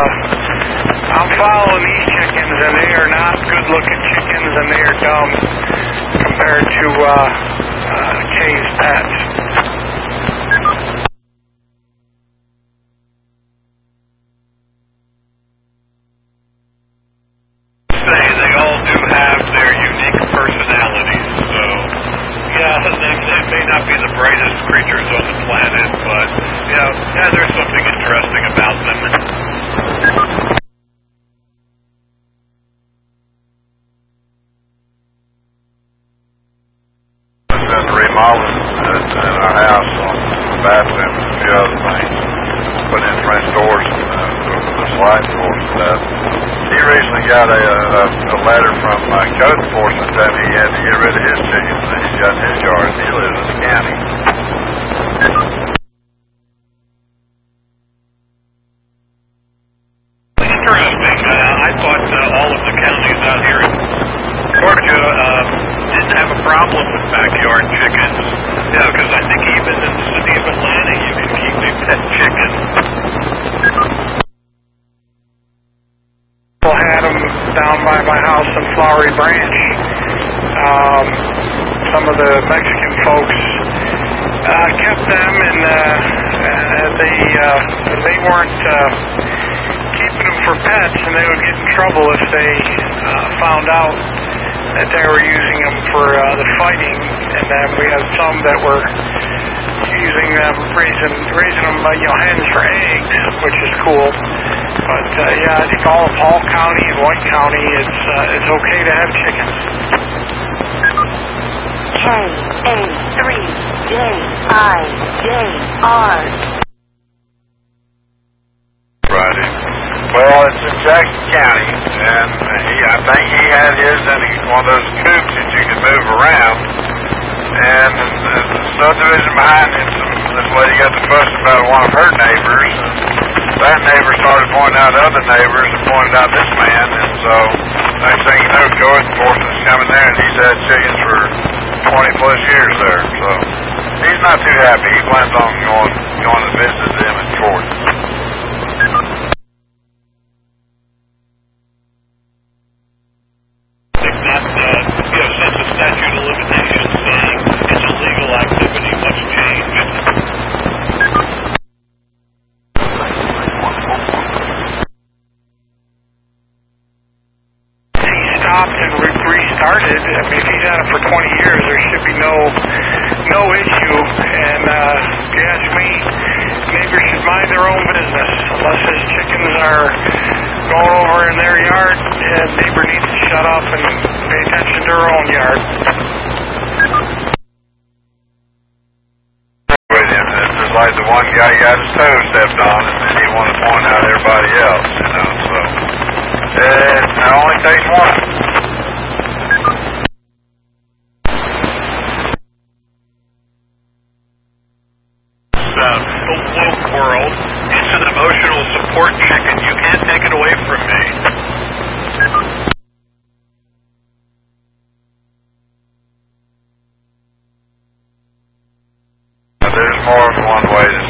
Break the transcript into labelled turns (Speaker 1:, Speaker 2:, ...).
Speaker 1: I'm following these chickens, and they are not good-looking chickens, and they are dumb compared to Kay's pets.
Speaker 2: They all do have their unique personalities, so yeah, they may not be the brightest creatures on the planet, but yeah, there's something interesting about them.
Speaker 3: Been remodeling in our house on the bathroom and a few other things, put in French doors and the slide doors and that. He recently got a letter from code enforcement telling me he had to get rid of his chickens that he's got in his yard. He lives in the county.
Speaker 2: Interesting. I thought all of the counties out here in Georgia didn't have a problem with backyard chickens. Yeah, because I think even in the city of Atlanta you can keep a pet chicken.
Speaker 1: Had them down by my house in Flowery Branch. Some of the Mexican folks kept them, and they weren't keeping them for pets, and they would get in trouble if they found out that they were using them for the fighting. And then we had some that were using them, raising them, hens for eggs, which is cool. But yeah, I think all of Hall County and White County, it's okay to have chickens.
Speaker 4: KA3JIJR.
Speaker 3: Right. Well, it's in Jackson County, and I think he had his in one of those coops that you can move around. And the subdivision behind him, this lady got to fuss about one of her neighbors. That neighbor started pointing out other neighbors and pointed out this man, and so next thing you know, code enforcement's coming there, and he's had chickens for 20 plus years there. So he's not too happy. He plans on going to visit them in court.
Speaker 2: Since the statute of limitations saying it's a legal activity must change.
Speaker 1: He stopped and restarted. I mean, if he's had it for 20 years, there should be no issue. And if you ask me, neighbors should mind their own business. Unless his chickens are going over in their yard, and neighbor needs to shut up and pay attention to her own yard.
Speaker 3: Just like the one guy got his toe stepped on, and then he wanted to point out everybody else, so it only takes one.
Speaker 2: The woke world, it's an emotional support chicken. You can't take it away from me.
Speaker 3: There's more than one way to